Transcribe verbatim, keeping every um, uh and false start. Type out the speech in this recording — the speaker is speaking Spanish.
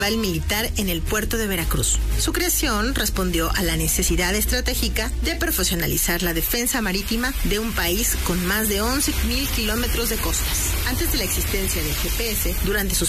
militar en el puerto de Veracruz. Su creación respondió a la necesidad estratégica de profesionalizar la defensa marítima de un país con más de once mil kilómetros de costas. Antes de la existencia del G P S, durante sus